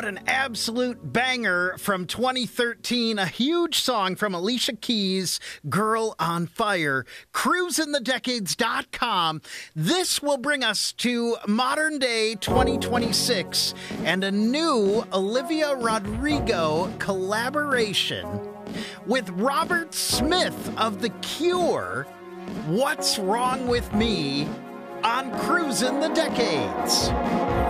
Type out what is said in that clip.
What an absolute banger from 2013. A huge song from Alicia Keys, Girl on Fire. Cruisinthedecades.com. This will bring us to modern day 2026 and a new Olivia Rodrigo collaboration with Robert Smith of The Cure. What's Wrong with Me on Cruisin' the Decades.